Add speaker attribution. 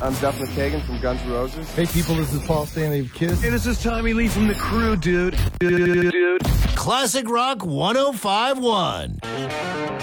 Speaker 1: I'm Duff McKagan from Guns N' Roses.
Speaker 2: Hey people, this is Paul Stanley of Kiss.
Speaker 3: Hey, this is Tommy Lee from The Crew, dude.
Speaker 4: Classic Rock 105.1.